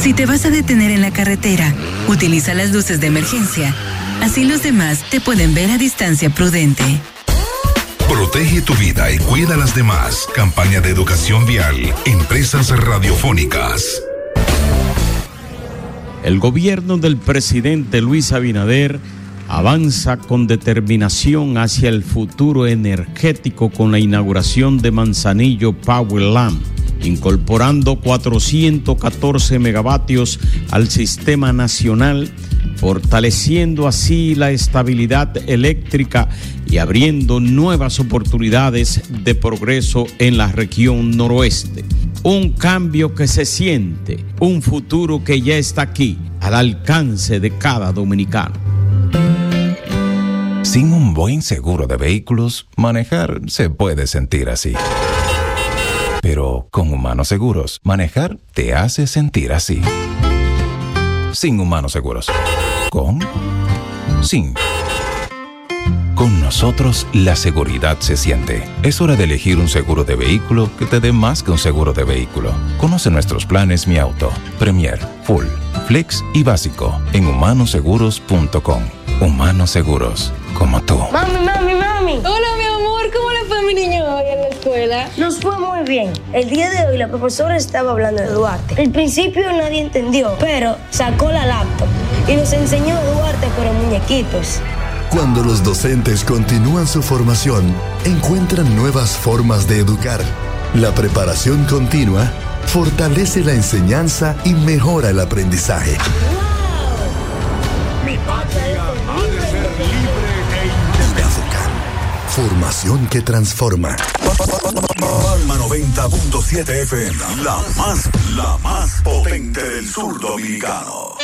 Si te vas a detener en la carretera, utiliza las luces de emergencia. Así los demás te pueden ver a distancia prudente. Protege tu vida y cuida a las demás. Campaña de educación vial. Empresas radiofónicas. El gobierno del presidente Luis Abinader avanza con determinación hacia el futuro energético con la inauguración de Manzanillo Powerland, incorporando 414 megavatios al sistema nacional, fortaleciendo así la estabilidad eléctrica y abriendo nuevas oportunidades de progreso en la región noroeste. Un cambio que se siente, un futuro que ya está aquí, al alcance de cada dominicano. Sin un buen seguro de vehículos, manejar se puede sentir así. Pero con Humanos Seguros, manejar te hace sentir así. Sin Humanos Seguros. ¿Con? Sin. Con nosotros, la seguridad se siente. Es hora de elegir un seguro de vehículo que te dé más que un seguro de vehículo. Conoce nuestros planes Mi Auto, Premier, Full, Flex y Básico en humanoseguros.com. Humanos Seguros, como tú. Mami. Hola, mi amor, ¿cómo le fue a mi niño hoy en la escuela? Nos fue muy bien. El día de hoy la profesora estaba hablando de Duarte. Al principio nadie entendió, pero sacó la laptop y nos enseñó Duarte pero muñequitos. Cuando los docentes continúan su formación, encuentran nuevas formas de educar. La preparación continua fortalece la enseñanza y mejora el aprendizaje. Mi patria ha de ser libre e independiente. Formación que transforma. Palma 90.7 FM, la más potente del sur dominicano.